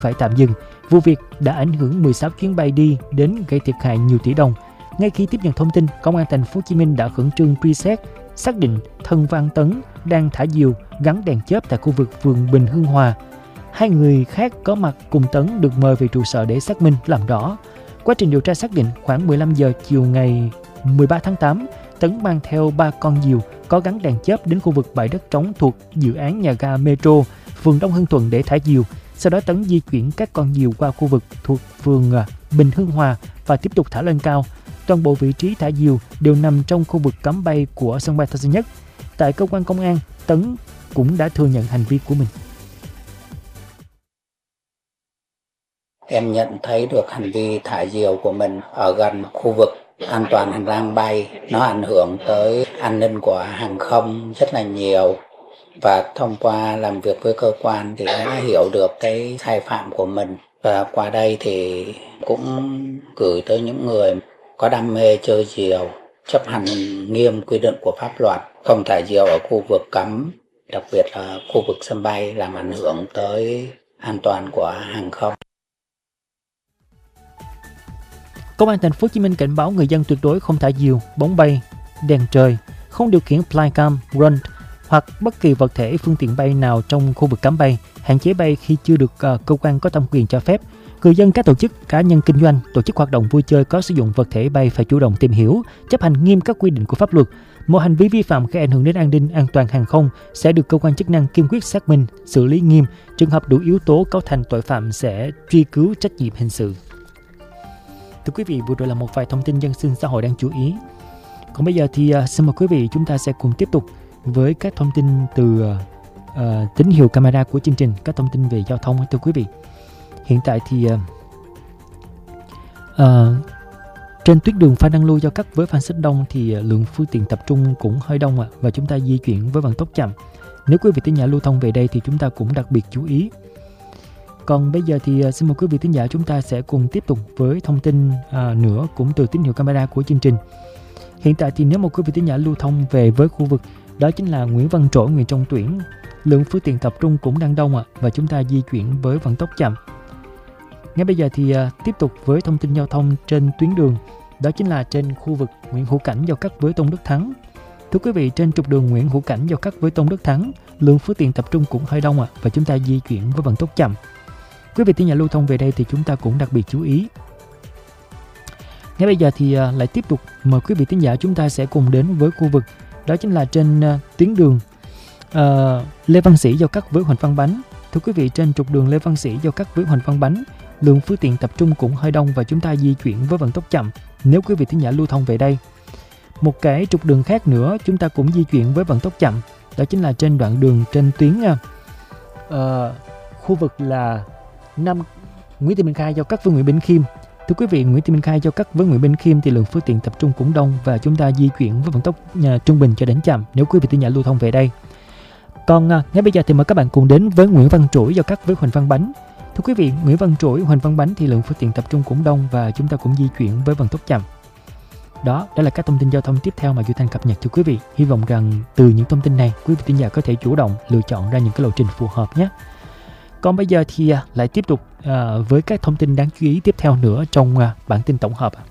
phải tạm dừng. Vụ việc đã ảnh hưởng 16 chuyến bay đi đến gây thiệt hại nhiều tỷ đồng. Ngay khi tiếp nhận thông tin, Công an thành phố Hồ Chí Minh đã khẩn trương truy xét, xác định Thân Văn Tấn đang thả diều gắn đèn chớp tại khu vực phường Bình Hưng Hòa. 2 người khác có mặt cùng Tấn được mời về trụ sở để xác minh làm rõ. Quá trình điều tra xác định khoảng 15 giờ chiều ngày 13 tháng 8, Tấn mang theo 3 con diều có gắn đèn chớp đến khu vực bãi đất trống thuộc dự án nhà ga Metro, phường Đông Hưng Thuận để thả diều. Sau đó Tấn di chuyển các con diều qua khu vực thuộc phường Bình Hưng Hòa và tiếp tục thả lên cao. Toàn bộ vị trí thả diều đều nằm trong khu vực cấm bay của sân bay Tân Sơn Nhất. Tại cơ quan công an, Tấn cũng đã thừa nhận hành vi của mình. Em nhận thấy được hành vi thả diều của mình ở gần khu vực an toàn hành lang bay. Nó ảnh hưởng tới an ninh của hàng không rất là nhiều. Và thông qua làm việc với cơ quan thì đã hiểu được cái sai phạm của mình. Và qua đây thì cũng gửi tới những người có đam mê chơi diều, chấp hành nghiêm quy định của pháp luật, không thả diều ở khu vực cấm, đặc biệt là khu vực sân bay làm ảnh hưởng tới an toàn của hàng không. Công an thành phố Hồ Chí Minh cảnh báo người dân tuyệt đối không thả diều, bóng bay, đèn trời, không điều khiển flycam, drone hoặc bất kỳ vật thể phương tiện bay nào trong khu vực cấm bay, hạn chế bay khi chưa được cơ quan có thẩm quyền cho phép. Người dân, các tổ chức, cá nhân kinh doanh, tổ chức hoạt động vui chơi có sử dụng vật thể bay phải chủ động tìm hiểu, chấp hành nghiêm các quy định của pháp luật. Mọi hành vi vi phạm gây ảnh hưởng đến an ninh an toàn hàng không sẽ được cơ quan chức năng kiên quyết xác minh, xử lý nghiêm. Trường hợp đủ yếu tố cấu thành tội phạm sẽ truy cứu trách nhiệm hình sự. Thưa quý vị, vừa rồi là một vài thông tin dân sinh xã hội đáng chú ý. Còn bây giờ thì xin mời quý vị chúng ta sẽ cùng tiếp tục với các thông tin từ tín hiệu camera của chương trình, các thông tin về giao thông. Thưa quý vị, hiện tại thì trên tuyến đường Phan Đăng Lưu giao cắt với Phan Xích Đông thì lượng phương tiện tập trung cũng hơi đông và chúng ta di chuyển với vận tốc chậm. Nếu quý vị thính giả lưu thông về đây thì chúng ta cũng đặc biệt chú ý. Còn bây giờ thì xin mời quý vị thính giả chúng ta sẽ cùng tiếp tục với thông tin nữa cũng từ tín hiệu camera của chương trình. Hiện tại thì nếu một quý vị thính giả lưu thông về với khu vực đó chính là Nguyễn Văn Trỗi, Nguyễn Trọng Tuyển, lượng phương tiện tập trung cũng đang đông và chúng ta di chuyển với vận tốc chậm. Ngay bây giờ thì tiếp tục với thông tin giao thông trên tuyến đường, đó chính là trên khu vực Nguyễn Hữu Cảnh giao cắt với Tôn Đức Thắng. Thưa quý vị, trên trục đường Nguyễn Hữu Cảnh giao cắt với Tôn Đức Thắng, lượng phương tiện tập trung cũng hơi đông và chúng ta di chuyển với vận tốc chậm. Quý vị thính giả lưu thông về đây thì chúng ta cũng đặc biệt chú ý. Ngay bây giờ thì lại tiếp tục mời quý vị thính giả chúng ta sẽ cùng đến với khu vực đó chính là trên tuyến đường Lê Văn Sĩ giao cắt với Huỳnh Văn Bánh. Thưa quý vị, trên trục đường Lê Văn Sĩ giao cắt với Huỳnh Văn Bánh, lượng phương tiện tập trung cũng hơi đông và chúng ta di chuyển với vận tốc chậm nếu quý vị thính giả lưu thông về đây. Một cái trục đường khác nữa chúng ta cũng di chuyển với vận tốc chậm, đó chính là trên đoạn đường trên tuyến khu vực là Nguyễn Thị Minh Khai giao cắt với Nguyễn Bỉnh Khiêm. Thưa quý vị, Nguyễn Thị Minh Khai giao cắt với Nguyễn Bỉnh Khiêm thì lượng phương tiện tập trung cũng đông và chúng ta di chuyển với vận tốc trung bình cho đến chậm nếu quý vị thính giả lưu thông về đây. Còn ngay bây giờ thì mời các bạn cùng đến với Nguyễn Văn Trỗi giao cắt với Huỳnh Văn Bánh. Thưa quý vị, Nguyễn Văn Trỗi, Huỳnh Văn Bánh thì lượng phương tiện tập trung cũng đông và chúng ta cũng di chuyển với vận tốc chậm. Đó là các thông tin giao thông tiếp theo mà Duy Thanh cập nhật cho quý vị. Hy vọng rằng từ những thông tin này, quý vị thính giả có thể chủ động lựa chọn ra những cái lộ trình phù hợp nhé. Còn bây giờ thì lại tiếp tục với các thông tin đáng chú ý tiếp theo nữa trong bản tin tổng hợp.